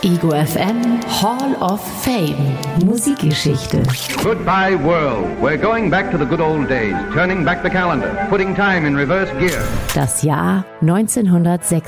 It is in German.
Ego FM Hall of Fame Musikgeschichte. Goodbye world. We're going back to the good old days, turning back the calendar, putting time in reverse gear. Das Jahr 1996.